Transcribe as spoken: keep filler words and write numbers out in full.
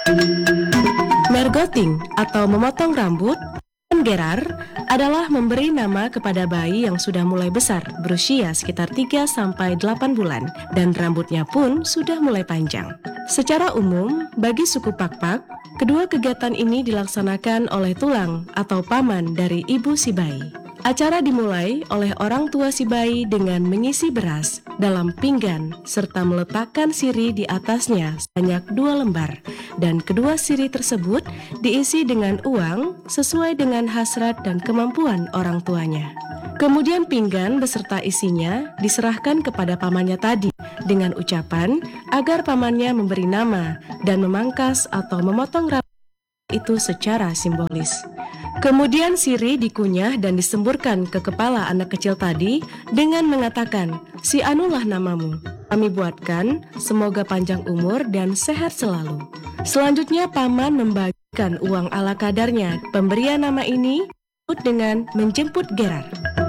Mergoting atau memotong rambut Gerar adalah memberi nama kepada bayi yang sudah mulai besar, berusia sekitar tiga sampai delapan bulan, dan rambutnya pun sudah mulai panjang. Secara umum, bagi suku Pakpak, kedua kegiatan ini dilaksanakan oleh tulang atau paman dari ibu si bayi. Acara dimulai oleh orang tua si bayi dengan mengisi beras dalam pinggan serta meletakkan sirih di atasnya sebanyak dua lembar, dan kedua sirih tersebut diisi dengan uang sesuai dengan hasrat dan kemampuan orang tuanya. Kemudian pinggan beserta isinya diserahkan kepada pamannya tadi dengan ucapan agar pamannya memberi nama dan memangkas atau memotong rambut itu secara simbolis. Kemudian sirih dikunyah dan disemburkan ke kepala anak kecil tadi dengan mengatakan, "Si anulah namamu. Kami buatkan, semoga panjang umur dan sehat selalu." Selanjutnya paman membagikan uang ala kadarnya. Pemberian nama ini disebut dengan menjemput Gerar.